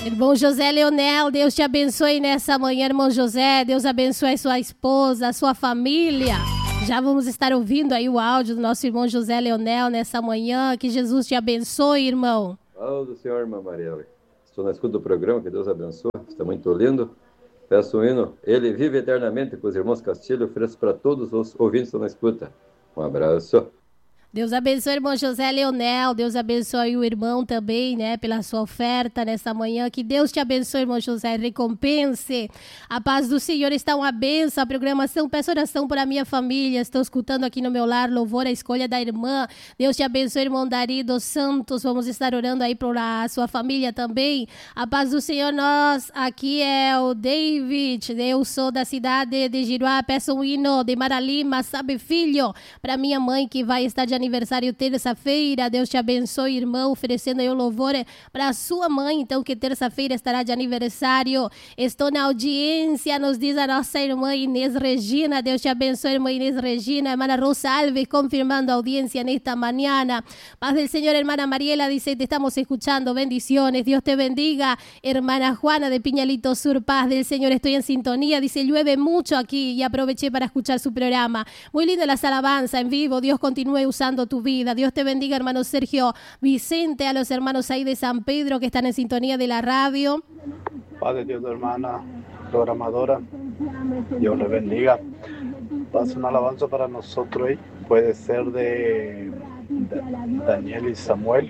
Irmão José Leonel, Deus te abençoe nessa manhã, irmão José. Deus abençoe a sua esposa, a sua família. Já vamos estar ouvindo aí o áudio do nosso irmão José Leonel nessa manhã. Que Jesus te abençoe, irmão. Paz do Senhor, irmã Mariela. Estou na escuta do programa, que Deus abençoe. Está muito lindo. Peço um hino. Ele vive eternamente com os irmãos Castilho. Ofereço para todos os ouvintes que estão na escuta. Um abraço. Deus abençoe o irmão José Leonel, Deus abençoe o irmão também, né, pela sua oferta nessa manhã. Que Deus te abençoe, irmão José, recompense. A paz do Senhor está uma bênção, a programação, peço oração para a minha família. Estou escutando aqui no meu lar, louvor, a escolha da irmã. Deus te abençoe, irmão Dari dos Santos, vamos estar orando aí para a sua família também. A paz do Senhor, nós, aqui é o David, eu sou da cidade de Giruá, peço um hino de Mara Lima, sabe filho, para minha mãe que vai estar de aniversário terça-feira. Deus te abençoe, irmão, oferecendo aí o louvor para a sua mãe, então, que terça-feira estará de aniversário. Estou na audiência, nos diz a nossa irmã Inês Regina. Deus te abençoe, irmã Inês Regina. Hermana Rosa Alves, confirmando a audiencia en esta mañana. Paz del Señor, hermana Mariela, dice, te estamos escuchando, bendiciones, Dios te bendiga. Hermana Juana de Piñalito Sur, paz del Señor, estoy en sintonía, dice, llueve mucho aquí y aproveché para escuchar su programa. Muy lindo las alabanzas en vivo, Dios continúe usando tu vida. Dios te bendiga, hermano Sergio Vicente, a los hermanos ahí de San Pedro que están en sintonía de la radio. Padre Dios, hermana programadora, Dios le bendiga. Pasa una alabanza para nosotros hoy, puede ser de Daniel y Samuel,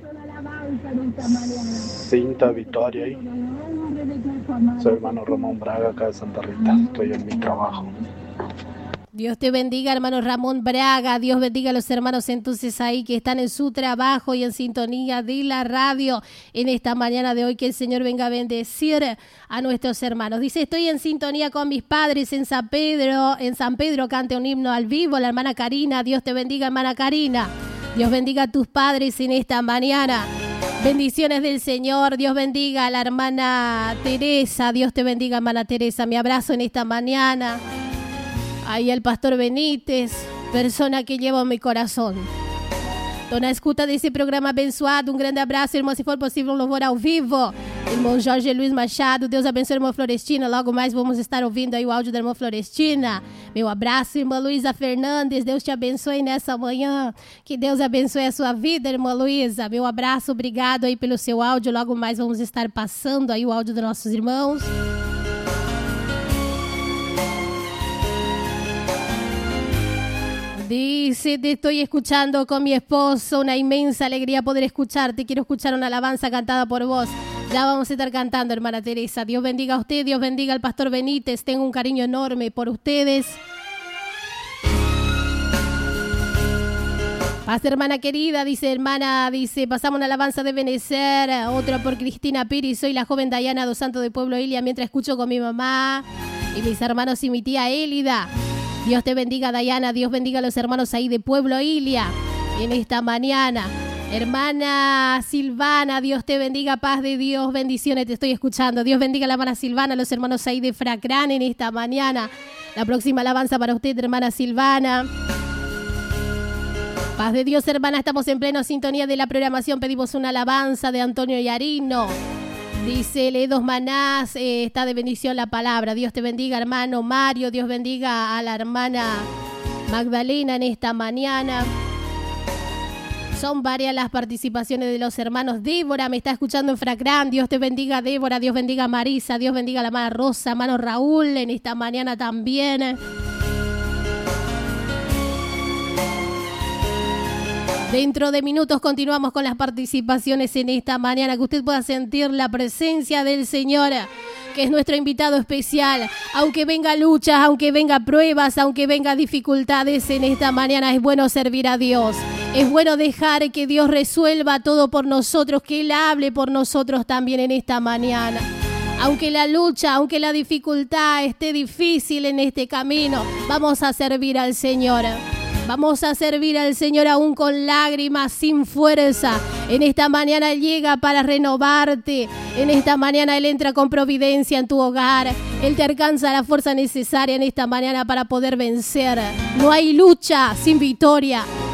Cinta Victoria ahí. Soy hermano Ramón Braga acá de Santa Rita, estoy en mi trabajo. Dios te bendiga, hermano Ramón Braga. Dios bendiga a los hermanos entonces ahí que están en su trabajo y en sintonía de la radio en esta mañana de hoy. Que el Señor venga a bendecir a nuestros hermanos. Dice, estoy en sintonía con mis padres en San Pedro. En San Pedro cante un himno al vivo la hermana Karina. Dios te bendiga, hermana Karina. Dios bendiga a tus padres en esta mañana. Bendiciones del Señor. Dios bendiga a la hermana Teresa. Dios te bendiga, hermana Teresa. Mi abrazo en esta mañana. Ahí el pastor Benítez, persona que llevo en mi corazón. Dona escuta desse programa abençoado, um grande abraço, irmão, se for possível, um louvor ao vivo. Irmão Jorge Luiz Machado, Deus abençoe, irmã Florestina, logo mais vamos estar ouvindo aí o áudio da irmã Florestina. Meu abraço, irmã Luísa Fernandes, Deus te abençoe nessa manhã, que Deus abençoe a sua vida, irmã Luísa. Meu abraço, obrigado aí pelo seu áudio, logo mais vamos estar passando aí o áudio dos nossos irmãos. Dice, te estoy escuchando con mi esposo, una inmensa alegría poder escucharte, quiero escuchar una alabanza cantada por vos. Ya vamos a estar cantando, hermana Teresa. Dios bendiga a usted, Dios bendiga al pastor Benítez, tengo un cariño enorme por ustedes. Paz, hermana querida, dice, pasamos una alabanza de Benecer, otra por Cristina Piri, soy la joven Dayana dos Santos de Pueblo Ilia, mientras escucho con mi mamá y mis hermanos y mi tía Élida. Dios te bendiga, Dayana. Dios bendiga a los hermanos ahí de Pueblo Ilia en esta mañana. Hermana Silvana, Dios te bendiga, paz de Dios, bendiciones, te estoy escuchando. Dios bendiga a la hermana Silvana, a los hermanos ahí de Fracrán en esta mañana. La próxima alabanza para usted, hermana Silvana. Paz de Dios, hermana, estamos en plena sintonía de la programación. Pedimos una alabanza de Antonio Yarino. Dice Ledos Manás, está de bendición la palabra. Dios te bendiga, hermano Mario. Dios bendiga a la hermana Magdalena en esta mañana. Son varias las participaciones de los hermanos. Débora me está escuchando en Fracrán. Dios te bendiga, Débora. Dios bendiga a Marisa. Dios bendiga a la hermana Rosa, hermano Raúl en esta mañana también. Dentro de minutos continuamos con las participaciones en esta mañana, que usted pueda sentir la presencia del Señor, que es nuestro invitado especial. Aunque venga luchas, aunque venga pruebas, aunque venga dificultades en esta mañana, es bueno servir a Dios. Es bueno dejar que Dios resuelva todo por nosotros, que Él hable por nosotros también en esta mañana. Aunque la lucha, aunque la dificultad esté difícil en este camino, vamos a servir al Señor. Vamos a servir al Señor aún con lágrimas, sin fuerza. En esta mañana Él llega para renovarte. En esta mañana Él entra con providencia en tu hogar. Él te alcanza la fuerza necesaria en esta mañana para poder vencer. No hay lucha sin victoria.